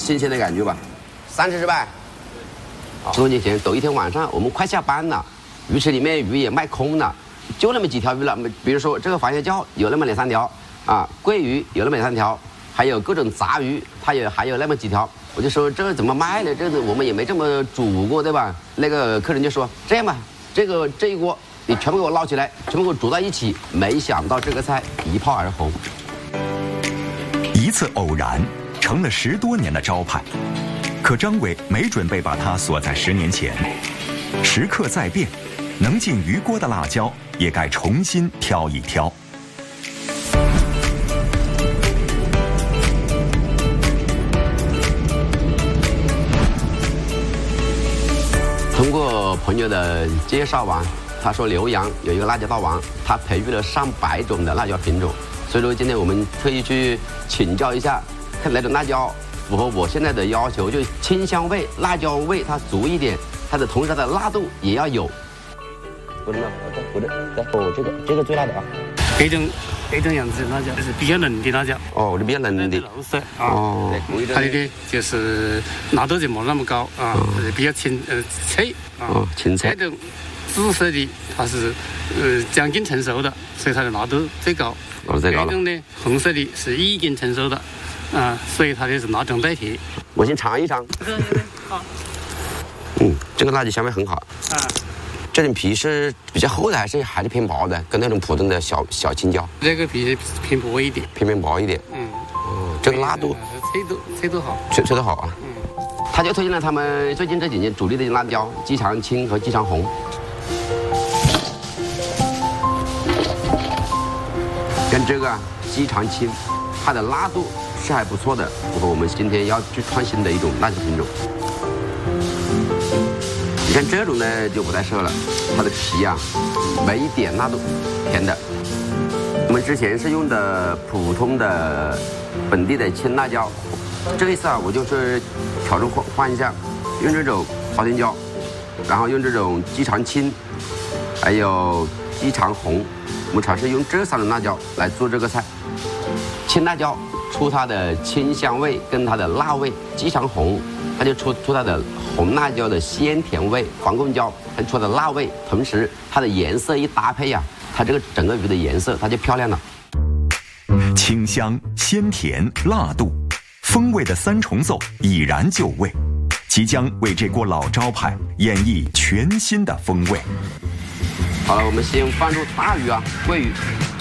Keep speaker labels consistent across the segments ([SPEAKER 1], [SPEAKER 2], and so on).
[SPEAKER 1] 新鲜的感觉吧。3次失败。10多年前，有一天晚上，我们快下班了，鱼池里面鱼也卖空了，就那么几条鱼了。比如说这个黄叶鲛有那么2、3条啊，桂鱼有那么2、3条，还有各种杂鱼，还有那么几条。我就说这怎么卖呢？这个我们也没这么煮过，对吧？那个客人就说这样吧，这一锅你全部给我捞起来，全部给我煮到一起。没想到这个菜一炮而红。
[SPEAKER 2] 一次偶然，成了10多年的招牌。可张伟没准备把它锁在10年前。时刻在变，能进鱼锅的辣椒也该重新挑一挑。
[SPEAKER 1] 通过朋友的介绍啊，他说浏阳有一个辣椒大王，他培育了上百种的辣椒品种，所以说今天我们特意去请教一下，看哪种辣椒符合我现在的要求，就清香味、辣椒味它足一点，它的同时它的辣度也要有。我这，这个最辣的啊。
[SPEAKER 3] 这种样子的辣椒就是比较嫩的辣椒。
[SPEAKER 1] 哦，我这比较嫩的。
[SPEAKER 3] 肉色啊。哦。它的就是辣度就没那么高啊，比较脆啊。
[SPEAKER 1] 哦，清脆。
[SPEAKER 3] 这种紫色的它是将近成熟的，所以它的辣度最高。
[SPEAKER 1] 最高了。
[SPEAKER 3] 这种呢，红色的是已经成熟的。所以它的是辣中带甜。
[SPEAKER 1] 我先尝一尝。
[SPEAKER 3] 好。
[SPEAKER 1] 这个辣椒香味很好。这种皮是比较厚的还是偏薄的？跟那种普通的小青椒。
[SPEAKER 3] 这个皮偏薄一点。
[SPEAKER 1] 偏薄一点。这个辣度。
[SPEAKER 3] 脆度好。
[SPEAKER 1] 脆度好啊。他就推荐了他们最近这几年主力的辣椒，鸡肠青和鸡肠红。跟这个鸡肠青，它的辣度是还不错的，符合我们今天要去创新的一种辣椒品种。你看这种呢就不太适合了，它的皮啊没一点辣度，甜的。我们之前是用的普通的本地的青辣椒，这一次啊我就是调整换一下，用这种朝天椒，然后用这种鸡肠青，还有鸡肠红，我们尝试用这3种辣椒来做这个菜。青辣椒出它的清香味跟它的辣味，鸡肠红它就出它的红辣椒的鲜甜味，黄贡椒它出它的辣味，同时它的颜色一搭配呀，它这个整个鱼的颜色它就漂亮了。
[SPEAKER 2] 清香、鲜甜、辣度，风味的3重奏已然就位，即将为这锅老招牌演绎全新的风味。
[SPEAKER 1] 好了，我们先放入大鱼啊，桂鱼。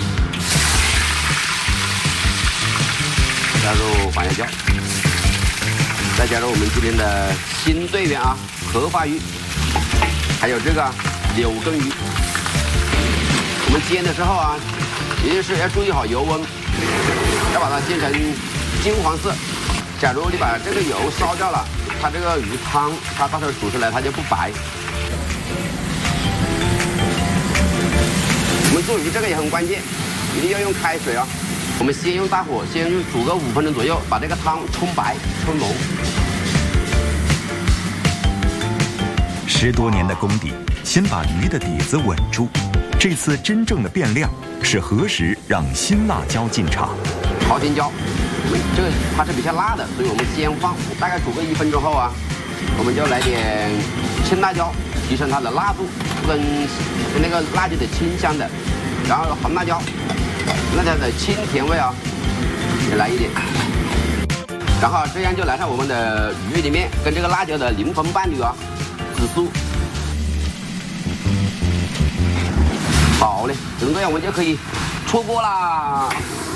[SPEAKER 1] 加入黄叶椒，再加入我们今天的新队员啊，荷花鱼，还有这个柳根鱼。我们煎的时候啊，一定是要注意好油温，要把它煎成金黄色。假如你把这个油烧掉了，它这个鱼汤它到时候煮出来它就不白。我们做鱼这个也很关键，一定要用开水啊。我们先用大火，先用煮个5分钟左右，把这个汤冲白、冲浓。
[SPEAKER 2] 10多年的功底，先把鱼的底子稳住。这次真正的变量是何时让新辣椒进场？
[SPEAKER 1] 朝天椒，这个它是比较辣的，所以我们先放，大概煮个1分钟后啊，我们就来点青辣椒，提升它的辣度跟那个辣椒的清香的，然后红辣椒。辣椒的清甜味啊，也来一点，然后这样就来上我们的鱼里面跟这个辣椒的灵魂伴侣啊，紫苏。好嘞，整这样我们就可以出锅啦。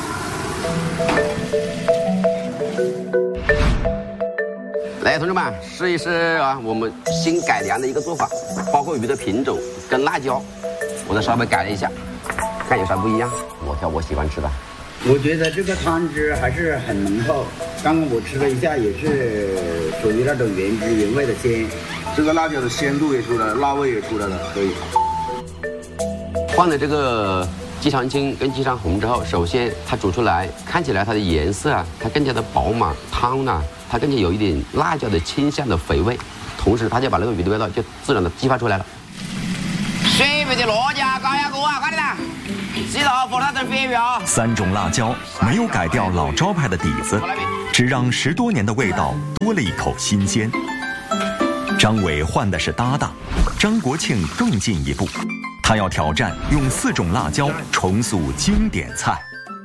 [SPEAKER 1] 来，同志们试一试啊，我们新改良的一个做法，包括鱼的品种跟辣椒，我都稍微改了一下。看有啥不一样？我挑我喜欢吃的。
[SPEAKER 4] 我觉得这个汤汁还是很浓厚。刚刚我吃了一下，也是属于那种原汁原味的鲜。
[SPEAKER 5] 这个辣椒的鲜度也出来了，辣味也出来了，可以。
[SPEAKER 1] 换了这个鸡肠青跟鸡肠红之后，首先它煮出来看起来它的颜色啊，它更加的饱满，汤呢它更加有一点辣椒的清香的肥味，同时它就把那个鱼的味道就自然的激发出来了。
[SPEAKER 4] 水肥的落架高压锅啊，快点啦！洗头放它点肥鱼啊。
[SPEAKER 2] 3种辣椒没有改掉老招牌的底子，只让10多年的味道多了一口新鲜。张伟换的是搭档，张国庆更进一步，他要挑战用4种辣椒重塑经典菜。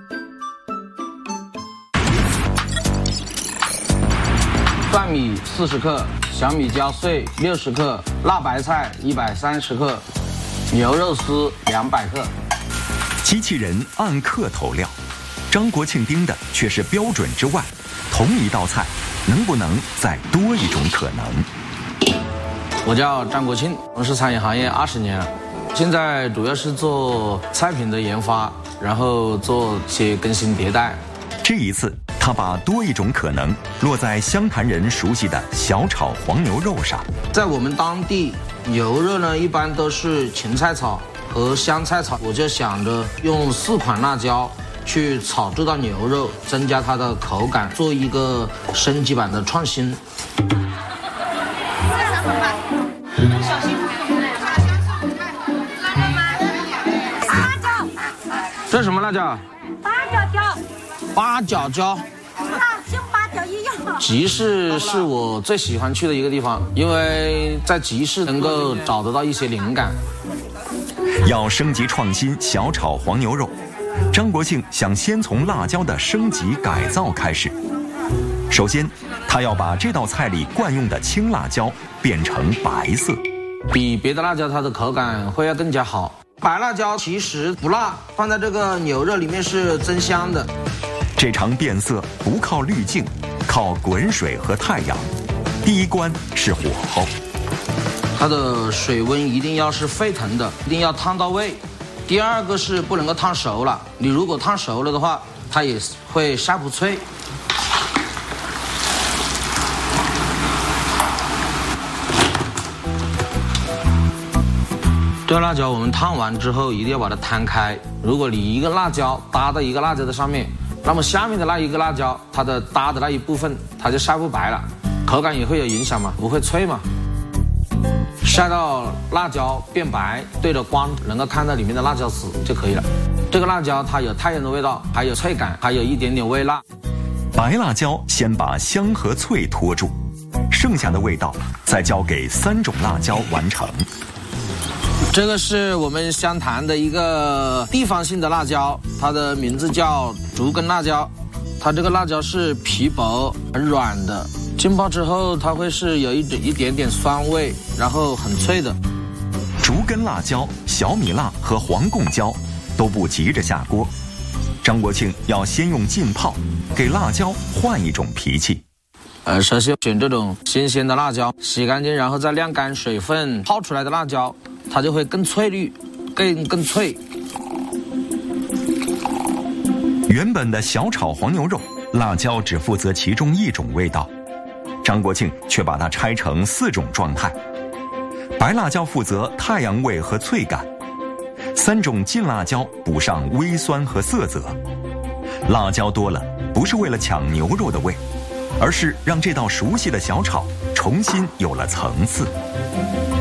[SPEAKER 6] 蒜米40克，小米椒碎60克，辣白菜130克，牛肉丝200克。
[SPEAKER 2] 机器人按克投料，张国庆盯的却是标准之外，同一道菜能不能再多一种可能？
[SPEAKER 6] 我叫张国庆，从事餐饮行业20年了，现在主要是做菜品的研发，然后做些更新迭代。
[SPEAKER 2] 这一次，他把多一种可能落在湘潭人熟悉的小炒黄牛肉上。
[SPEAKER 6] 在我们当地，牛肉呢一般都是芹菜炒和香菜炒，我就想着用4款辣椒去炒这道牛肉，增加它的口感，做一个升级版的创新。这是什么辣椒？
[SPEAKER 7] 八角椒。
[SPEAKER 6] 八角椒。
[SPEAKER 7] 像八角一样。
[SPEAKER 6] 集市是我最喜欢去的一个地方，因为在集市能够找得到一些灵感。
[SPEAKER 2] 要升级创新小炒黄牛肉，张国庆想先从辣椒的升级改造开始。首先，他要把这道菜里惯用的青辣椒变成白色，
[SPEAKER 6] 比别的辣椒它的口感会要更加好。白辣椒其实不辣，放在这个牛肉里面是增香的。
[SPEAKER 2] 这场变色不靠滤镜，靠滚水和太阳。第一关是火候，
[SPEAKER 6] 它的水温一定要是沸腾的，一定要烫到位。第二个是不能够烫熟了，你如果烫熟了的话，它也会下不脆。这个辣椒我们烫完之后一定要把它摊开，如果你一个辣椒搭到一个辣椒的上面，那么下面的那一个辣椒它的搭的那一部分它就晒不白了，口感也会有影响嘛，不会脆嘛。晒到辣椒变白，对着光能够看到里面的辣椒丝就可以了。这个辣椒它有太阳的味道，还有脆感，还有一点点微辣。
[SPEAKER 2] 白辣椒先把香和脆拖住，剩下的味道再交给3种辣椒完成。
[SPEAKER 6] 这个是我们湘潭的一个地方性的辣椒，它的名字叫竹根辣椒。它这个辣椒是皮薄很软的，浸泡之后它会是有一点点酸味，然后很脆的。
[SPEAKER 2] 竹根辣椒、小米辣和黄贡椒都不急着下锅，张国庆要先用浸泡给辣椒换一种脾气。
[SPEAKER 6] 首先选这种新鲜的辣椒，洗干净，然后再晾干水分，泡出来的辣椒它就会更翠绿，更脆。
[SPEAKER 2] 原本的小炒黄牛肉，辣椒只负责其中一种味道，张国庆却把它拆成4种状态。白辣椒负责太阳味和脆感，3种劲辣椒补上微酸和色泽。辣椒多了，不是为了抢牛肉的味，而是让这道熟悉的小炒重新有了层次。